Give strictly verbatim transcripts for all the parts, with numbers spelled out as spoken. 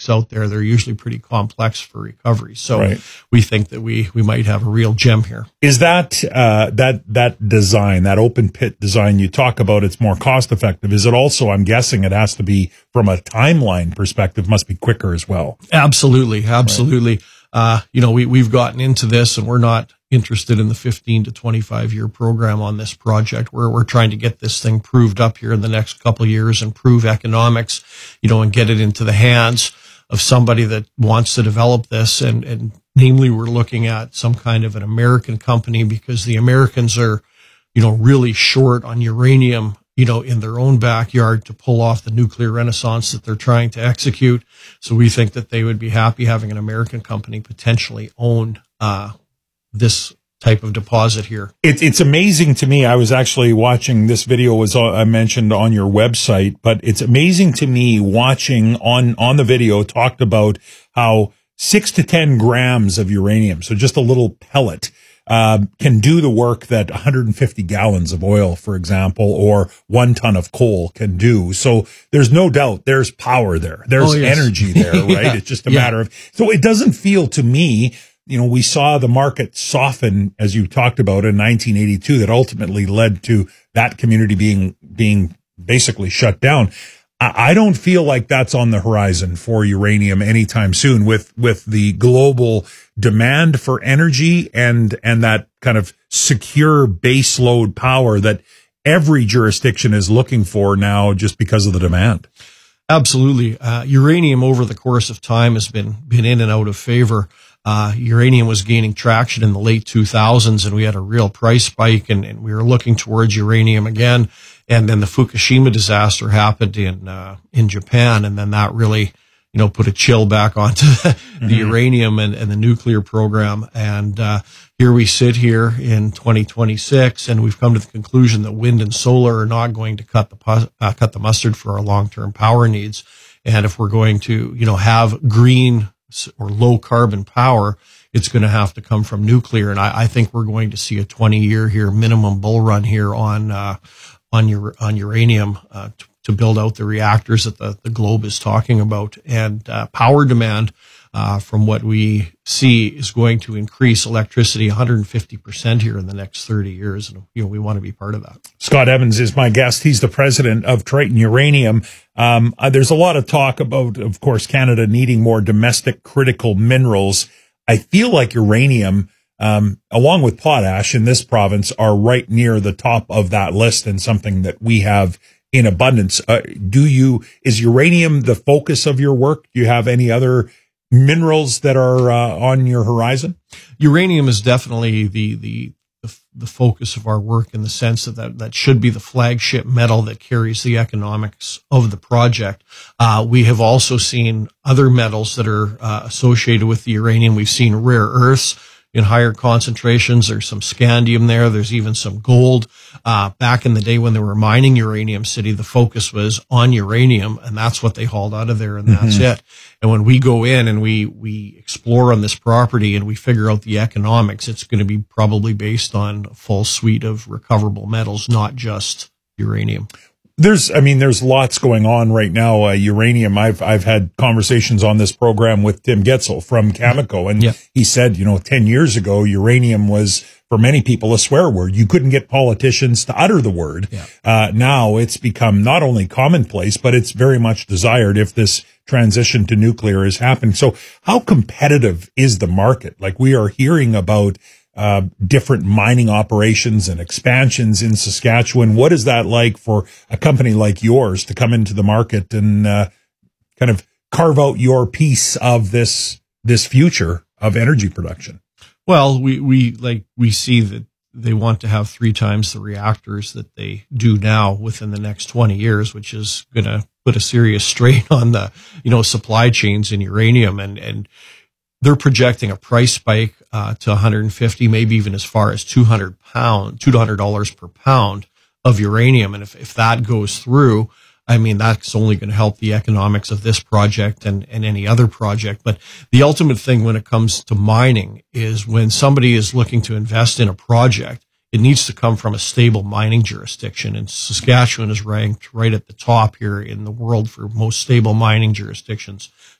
projects out there, they're usually pretty complex for recovery. So right. we think that we, we might have a real gem here. Is that, uh, that, that design, that open pit design you talk about, it's more cost effective. Is it also, I'm guessing it has to be from a timeline perspective, must be quicker as well. Absolutely. Absolutely. Right. Uh, you know, we, we've gotten into this and we're not interested in the fifteen to twenty-five year program on this project. We're, we're trying to get this thing proved up here in the next couple of years and prove economics, you know, and get it into the hands of somebody that wants to develop this. And, and namely, we're looking at some kind of an American company because the Americans are, you know, really short on uranium, you know, in their own backyard to pull off the nuclear renaissance that they're trying to execute. So we think that they would be happy having an American company potentially own, uh, this type of deposit here. It, it's amazing to me. I was actually watching this video was uh, I mentioned on your website, but it's amazing to me watching on, on the video talked about how six to ten grams of uranium, so just a little pellet, uh, can do the work that one hundred fifty gallons of oil, for example, or one ton of coal can do. So there's no doubt there's power there. There's oh, yes. energy there, right? yeah. It's just a yeah. matter of, so it doesn't feel to me, you know, we saw the market soften, as you talked about, in nineteen eighty-two, that ultimately led to that community being, being basically shut down. I don't feel like that's on the horizon for uranium anytime soon with, with the global demand for energy and, and that kind of secure base load power that every jurisdiction is looking for now just because of the demand. Absolutely. Uh, uranium over the course of time has been, been in and out of favor. Uh, uranium was gaining traction in the late two thousands and we had a real price spike and, and we were looking towards uranium again. And then the Fukushima disaster happened in, uh, in Japan. And then that really, you know, put a chill back onto the, mm-hmm. the uranium and, and the nuclear program. And, uh, here we sit here in twenty twenty-six and we've come to the conclusion that wind and solar are not going to cut the, uh, cut the mustard for our long-term power needs. And if we're going to, you know, have green or low carbon power, it's going to have to come from nuclear. And I, I think we're going to see a twenty year here minimum bull run here on, uh, on your, on uranium, uh, to, to build out the reactors that the, the globe is talking about. And, uh, power demand, uh, from what we see is going to increase electricity one hundred fifty percent here in the next thirty years. And, you know, we want to be part of that. Scott Evans is my guest. He's the president of Triton Uranium. Um, uh, there's a lot of talk about, of course, Canada needing more domestic critical minerals. I feel like uranium, um, along with potash in this province, are right near the top of that list and something that we have in abundance. Uh, do you, is uranium the focus of your work? Do you have any other minerals that are uh, on your horizon? Uranium is definitely the, the, the, the focus of our work in the sense that, that that should be the flagship metal that carries the economics of the project. Uh, we have also seen other metals that are uh, associated with the uranium. We've seen rare earths in higher concentrations. There's some scandium there. There's even some gold. Uh, back in the day when they were mining Uranium City, the focus was on uranium, and that's what they hauled out of there, and that's mm-hmm. it. And when we go in and we, we explore on this property and we figure out the economics, it's going to be probably based on a full suite of recoverable metals, not just uranium. There's, I mean, there's lots going on right now. Uh, uranium. I've, I've had conversations on this program with Tim Getzel from Cameco, and yeah. he said, you know, ten years ago, uranium was for many people a swear word. You couldn't get politicians to utter the word. Yeah. Uh, now it's become not only commonplace, but it's very much desired if this transition to nuclear is happening. So how competitive is the market? Like, we are hearing about Uh, different mining operations and expansions in Saskatchewan. What is that like for a company like yours to come into the market and uh, kind of carve out your piece of this this future of energy production? Well, we we like we see that they want to have three times the reactors that they do now within the next twenty years, which is going to put a serious strain on the, you know, supply chains in uranium, and and they're projecting a price spike uh, to one hundred fifty, maybe even as far as two hundred pound, two hundred dollars per pound of uranium. And if, if that goes through, I mean, that's only going to help the economics of this project and, and any other project. But the ultimate thing when it comes to mining is when somebody is looking to invest in a project, it needs to come from a stable mining jurisdiction. And Saskatchewan is ranked right at the top here in the world for most stable mining jurisdictions.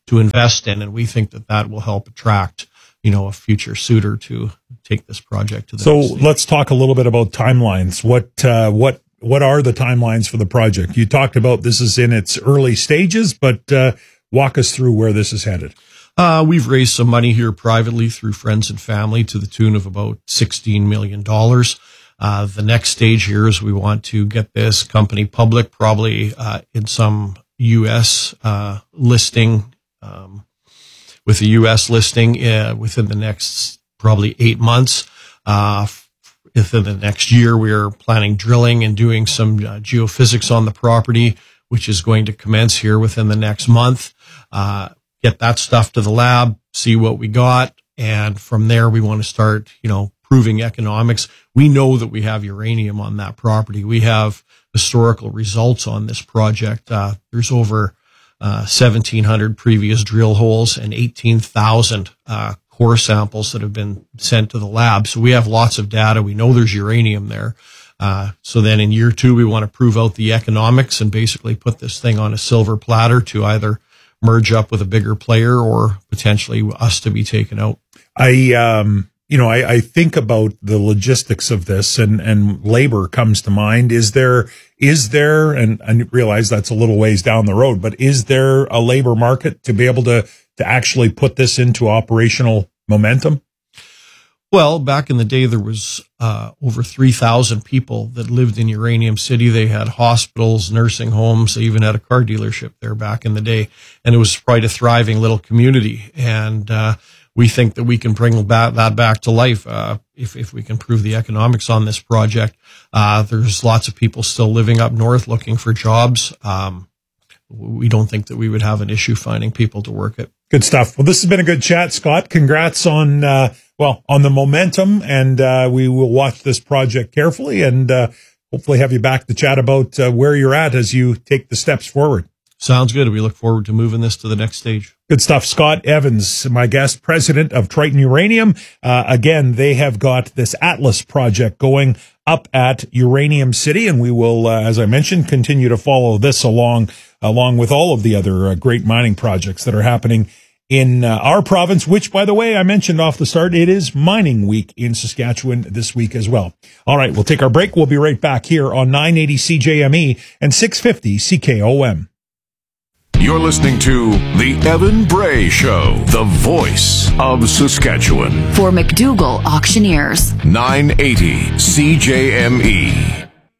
to invest in. And we think that that will help attract, you know, a future suitor to take this project to the So next stage. Let's talk a little bit about timelines. What, uh, what, what are the timelines for the project? You talked about this is in its early stages, but, uh, walk us through where this is headed. Uh, we've raised some money here privately through friends and family to the tune of about sixteen million dollars. Uh, the next stage here is we want to get this company public, probably, uh, in some U S, uh, listing, um, with a U S listing, uh, within the next probably eight months. Uh, within the next year, we are planning drilling and doing some uh, geophysics on the property, which is going to commence here within the next month. Uh, get that stuff to the lab, see what we got. And from there, we want to start, you know, proving economics. We know that we have uranium on that property. We have historical results on this project. Uh, there's over uh, seventeen hundred previous drill holes and eighteen thousand uh, core samples that have been sent to the lab. So we have lots of data. We know there's uranium there. Uh, so then in year two, we want to prove out the economics and basically put this thing on a silver platter to either merge up with a bigger player or potentially us to be taken out. I, um, you know, I, I think about the logistics of this, and, and labor comes to mind. Is there, is there, and I realize that's a little ways down the road, but is there a labor market to be able to, to actually put this into operational momentum? Well, back in the day, there was uh, over three thousand people that lived in Uranium City. They had hospitals, nursing homes. They even had a car dealership there back in the day. And it was quite a thriving little community. And uh, we think that we can bring that, that back to life uh, if, if we can prove the economics on this project. Uh, there's lots of people still living up north looking for jobs. Um, we don't think that we would have an issue finding people to work it. Good stuff. Well, this has been a good chat, Scott. Congrats on, uh, well, on the momentum, and uh, we will watch this project carefully and uh, hopefully have you back to chat about uh, where you're at as you take the steps forward. Sounds good. We look forward to moving this to the next stage. Good stuff. Scott Evans, my guest, president of Triton Uranium. Uh, again, they have got this Atlas project going up at Uranium City, and we will, uh, as I mentioned, continue to follow this along, along with all of the other uh, great mining projects that are happening in uh, our province, which, by the way, I mentioned off the start, it is mining week in Saskatchewan this week as well. All right, we'll take our break. We'll be right back here on nine eighty C J M E and six fifty C K O M. You're listening to The Evan Bray Show, the voice of Saskatchewan. For McDougall Auctioneers. nine eighty C J M E.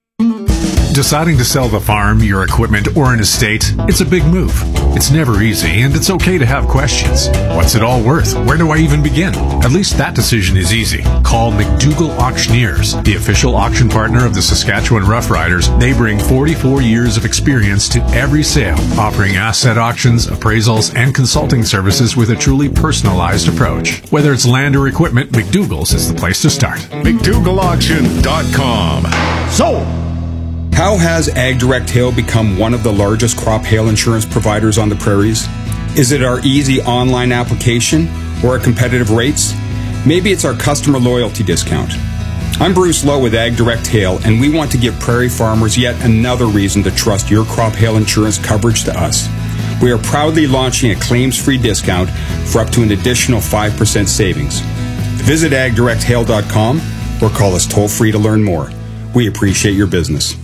Deciding to sell the farm, your equipment, or an estate, it's a big move. It's never easy, and it's okay to have questions. What's it all worth? Where do I even begin? At least that decision is easy. Call McDougall Auctioneers, the official auction partner of the Saskatchewan Roughriders. They bring forty-four years of experience to every sale, offering asset auctions, appraisals, and consulting services with a truly personalized approach. Whether it's land or equipment, McDougall's is the place to start. McDougall Auction dot com. So, how has AgDirect Hail become one of the largest crop hail insurance providers on the prairies? Is it our easy online application or our competitive rates? Maybe it's our customer loyalty discount. I'm Bruce Lowe with AgDirect Hail, and we want to give prairie farmers yet another reason to trust your crop hail insurance coverage to us. We are proudly launching a claims-free discount for up to an additional five percent savings. Visit ag direct hail dot com or call us toll-free to learn more. We appreciate your business.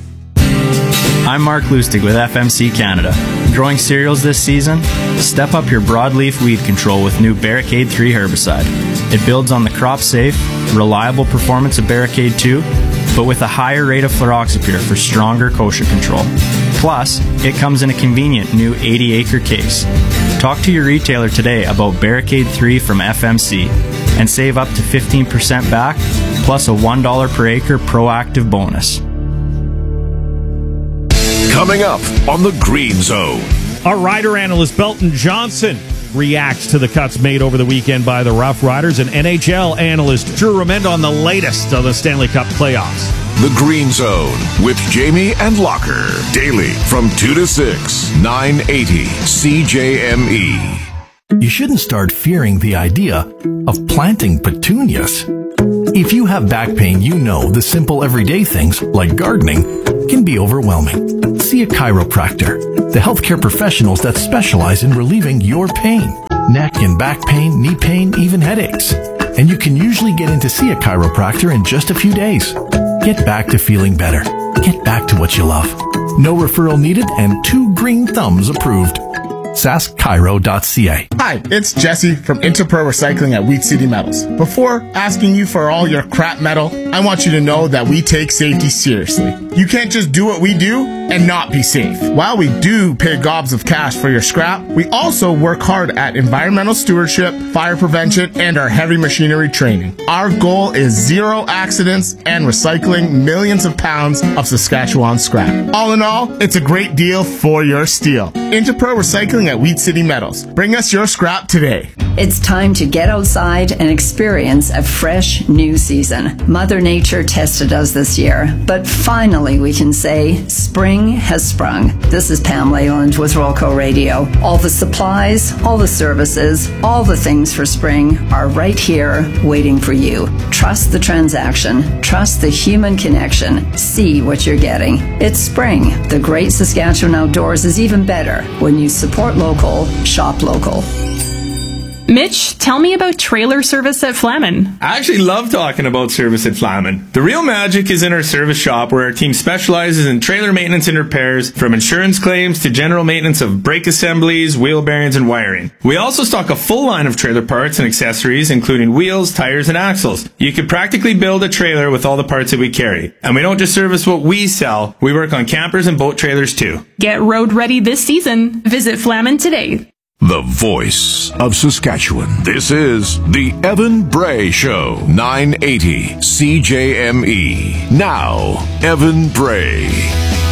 I'm Mark Lustig with F M C Canada. Growing cereals this season? Step up your broadleaf weed control with new Barricade three herbicide. It builds on the crop-safe, reliable performance of Barricade two, but with a higher rate of fluroxypyr for stronger kochia control. Plus, it comes in a convenient new eighty acre case. Talk to your retailer today about Barricade three from F M C and save up to fifteen percent back, plus a one dollar per acre proactive bonus. Coming up on the Green Zone. Our rider analyst Belton Johnson reacts to the cuts made over the weekend by the Rough Riders, and N H L analyst Drew Remend on the latest of the Stanley Cup playoffs. The Green Zone with Jamie and Locker. Daily from two to six, nine eighty C J M E. You shouldn't start fearing the idea of planting petunias. If you have back pain, you know the simple everyday things, like gardening, can be overwhelming. See a chiropractor, the healthcare professionals that specialize in relieving your pain. Neck and back pain, knee pain, even headaches. And you can usually get in to see a chiropractor in just a few days. Get back to feeling better. Get back to what you love. No referral needed and two green thumbs approved. sask chiro dot c a. Hi, it's Jesse from Interpro Recycling at Wheat City Metals. Before asking you for all your crap metal, I want you to know that we take safety seriously. You can't just do what we do and not be safe. While we do pay gobs of cash for your scrap, we also work hard at environmental stewardship, fire prevention, and our heavy machinery training. Our goal is zero accidents and recycling millions of pounds of Saskatchewan scrap. All in all, it's a great deal for your steel. Interpro Recycling at Wheat City Metals. Bring us your scrap today. It's time to get outside and experience a fresh new season. Mother Nature tested us this year, but finally we can say spring has sprung. This is Pam Leyland with Rolco Radio. All the supplies, all the services, all the things for spring are right here waiting for you. Trust the transaction. Trust the human connection. See what you're getting. It's spring. The great Saskatchewan outdoors is even better when you support local, shop local. Mitch, tell me about trailer service at Flamin. I actually love talking about service at Flamin. The real magic is in our service shop, where our team specializes in trailer maintenance and repairs, from insurance claims to general maintenance of brake assemblies, wheel bearings, and wiring. We also stock a full line of trailer parts and accessories, including wheels, tires, and axles. You could practically build a trailer with all the parts that we carry. And we don't just service what we sell, we work on campers and boat trailers too. Get road ready this season. Visit Flamin today. The voice of Saskatchewan. This is the Evan Bray Show, nine eighty C J M E. Now, Evan Bray.